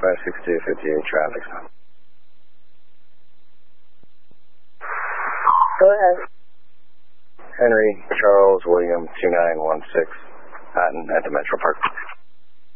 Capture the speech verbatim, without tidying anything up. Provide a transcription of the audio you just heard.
five six two, fifty-eight traffic. Go ahead. Henry Charles William two nine one six, Hatton at the Metro Park.